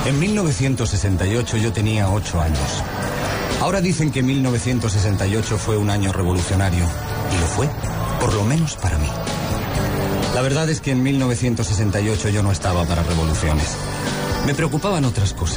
En 1968 yo tenía 8 años. Ahora dicen que 1968 fue un año revolucionario. Y lo fue, por lo menos para mí. La verdad es que en 1968 yo no estaba para revoluciones. Me preocupaban otras cosas.